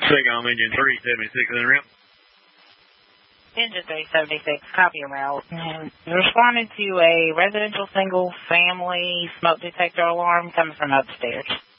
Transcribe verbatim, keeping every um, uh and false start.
SIGCOM engine three seventy-six in route. Engine three seventy-six, copy your route. And responding to a residential single family smoke detector alarm coming from upstairs.